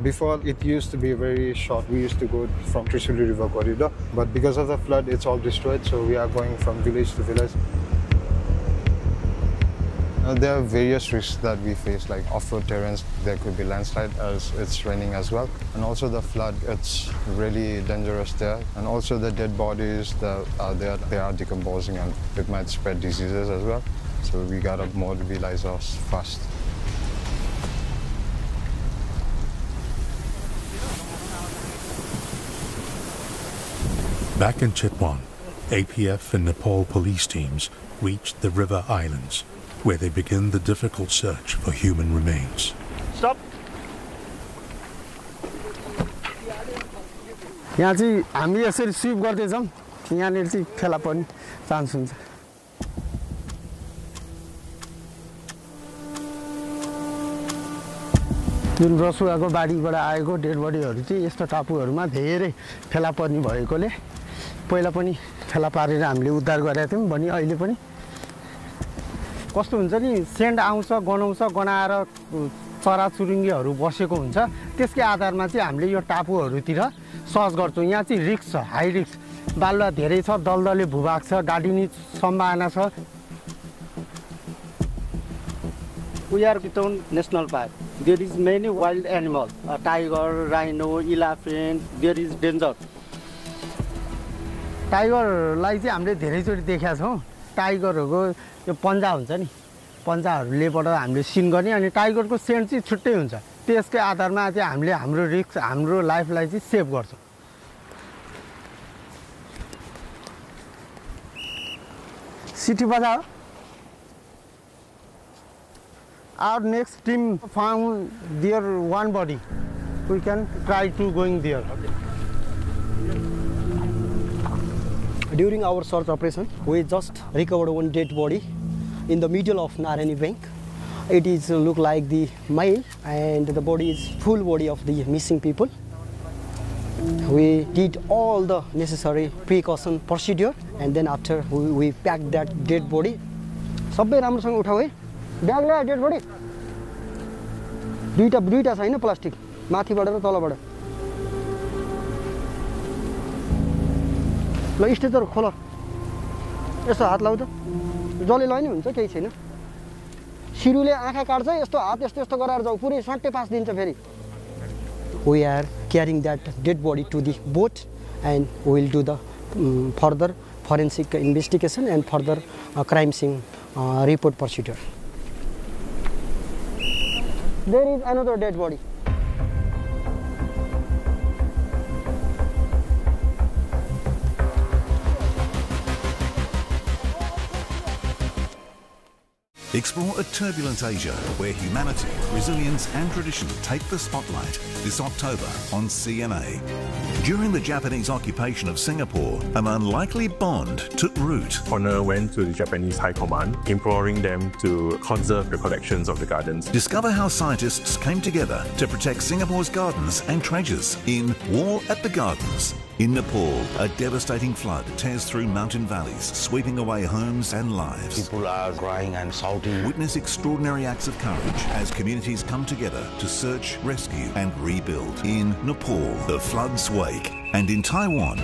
Before, it used to be very short. We used to go from Trishuli River corridor, but because of the flood, it's all destroyed, so we are going from village to village. There are various risks that we face, like off-road terrains. There could be landslide as it's raining as well. And also the flood, it's really dangerous there. And also the dead bodies that are there, they are decomposing and it might spread diseases as well. So we gotta mobilize us fast. Back in Chitwan, APF and Nepal police teams reached the river islands, where they begin the difficult search for human remains. Stop! यहाँ चाहिँ हामी यसरी sweep गर्दै छौं यहाँनेर चाहिँ फेला पर्ने चान्स हुन्छ जुन रसुवाको बाढीबाट आएको डेड बडीहरु चाहिँ यस्तो टापुहरुमा धेरै फेला पर्ने भएकोले पहिला पनि फेला पारेर हामीले उद्धार गरेका थियौं भने अहिले पनि कस्तो हुन्छ नि सेन्ड आउँछ गनाउँछ गनाएर चराचुरुङ्गीहरु बसेको हुन्छ त्यसकै आधारमा चाहिँ हामीले यो टापुहरुतिर सर्च गर्छौं यहाँ चाहिँ रिस्क छ हाई रिस्क बालुवा धेरै छ दलदले भूभाग छ गाडिने सम्भावना छ We are Chitwan National Park. There is many wild animals, tiger, rhino, elephant. There is danger. टाइगरलाई चाहिँ हामीले धेरैचोटि देखेका छौं टाइगरहरुको यो पन्जा हुन्छ नि पन्जाहरुलेबाट हामीले सिन गर्ने अनि टाइगरको सेन्ट चाहिँ छुट्टै हुन्छ त्यसकै आधारमा चाहिँ हामीले हाम्रो रिस्क हाम्रो लाइफलाई चाहिँ सेभ गर्छौं सिटी बजार Our next team found their one body. We can try to going there. During our search operation, we just recovered one dead body in the middle of Narani Bank. It is look like the male, and the body is full body of the missing people. We did all the necessary precaution procedure, and then after we packed that dead body. सबै राम्रोसँग उठाऊ है bag ल्या dead बडी दुईटा छैन plastic माथिबाट र तलबाट ल स्टेजर खोल यसो हात लाउ त जले लैनी हुन्छ केही छैन सिरुले आँखा काट्छ यस्तो हात यस्तो गराएर जाऊ पुरै सट्टै पास दिन्छ फेरि We are carrying that dead body to the boat and we will do the further forensic investigation and further crime scene report procedure. There is another dead body. Explore a turbulent Asia where humanity, resilience and tradition take the spotlight this October on CNA. During the Japanese occupation of Singapore, an unlikely bond took root. Honor went to the Japanese High Command, imploring them to conserve the collections of the gardens. Discover how scientists came together to protect Singapore's gardens and treasures in War at the Gardens. In Nepal, a devastating flood tears through mountain valleys, sweeping away homes and lives. People are crying and shouting. Witness extraordinary acts of courage as communities come together to search, rescue and rebuild. In Nepal, the floods wake. And in Taiwan,